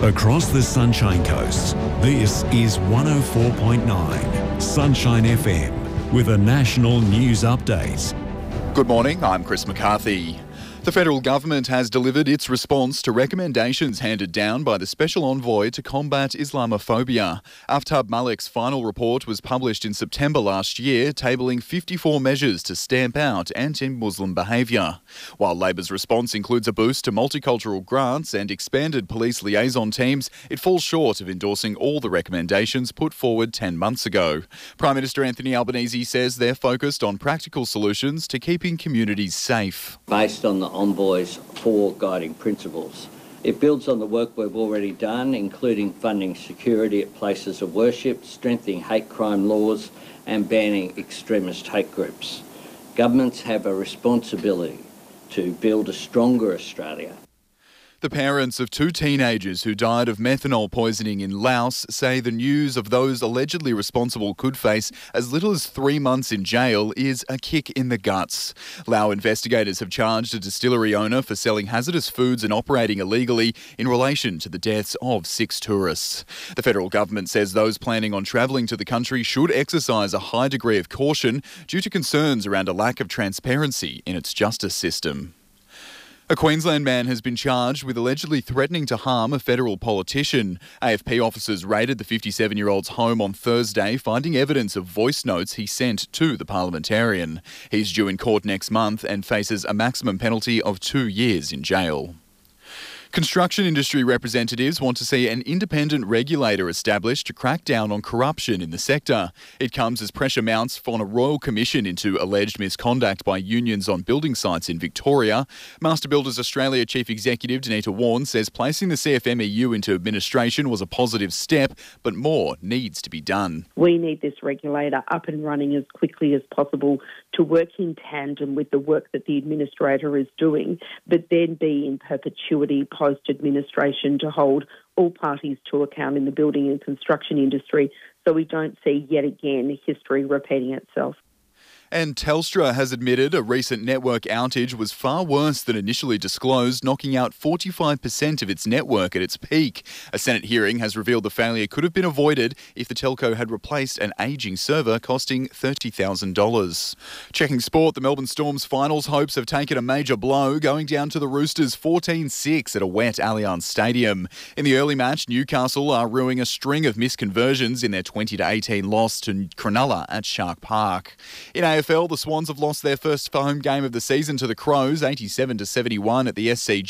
Across the Sunshine Coast, this is 104.9 Sunshine FM with a national news update. Good morning, I'm Chris McCarthy. The federal government has delivered its response to recommendations handed down by the Special Envoy to combat Islamophobia. Aftab Malik's final report was published in September last year, tabling 54 measures to stamp out anti-Muslim behaviour. While Labor's response includes a boost to multicultural grants and expanded police liaison teams, it falls short of endorsing all the recommendations put forward 10 months ago. Prime Minister Anthony Albanese says they're focused on practical solutions to keeping communities safe. Based on the Envoy's 4 guiding principles. It builds on the work we've already done, including funding security at places of worship, strengthening hate crime laws and banning extremist hate groups. Governments have a responsibility to build a stronger Australia. The parents of 2 teenagers who died of methanol poisoning in Laos say the news of those allegedly responsible could face as little as 3 months in jail is a kick in the guts. Lao investigators have charged a distillery owner for selling hazardous foods and operating illegally in relation to the deaths of 6 tourists. The federal government says those planning on travelling to the country should exercise a high degree of caution due to concerns around a lack of transparency in its justice system. A Queensland man has been charged with allegedly threatening to harm a federal politician. AFP officers raided the 57-year-old's home on Thursday, finding evidence of voice notes he sent to the parliamentarian. He's due in court next month and faces a maximum penalty of 2 years in jail. Construction industry representatives want to see an independent regulator established to crack down on corruption in the sector. It comes as pressure mounts on a royal commission into alleged misconduct by unions on building sites in Victoria. Master Builders Australia Chief Executive Danita Warren says placing the CFMEU into administration was a positive step, but more needs to be done. We need this regulator up and running as quickly as possible to work in tandem with the work that the administrator is doing, but then be in perpetuity post-administration to hold all parties to account in the building and construction industry so we don't see yet again history repeating itself. And Telstra has admitted a recent network outage was far worse than initially disclosed, knocking out 45% of its network at its peak. A Senate hearing has revealed the failure could have been avoided if the telco had replaced an ageing server costing $30,000. Checking sport, the Melbourne Storm's finals hopes have taken a major blow, going down to the Roosters 14-6 at a wet Allianz Stadium. In the early match, Newcastle are ruining a string of missed conversions in their 20-18 loss to Cronulla at Shark Park. In AFL, the Swans have lost their first home game of the season to the Crows, 87-71 at the SCG.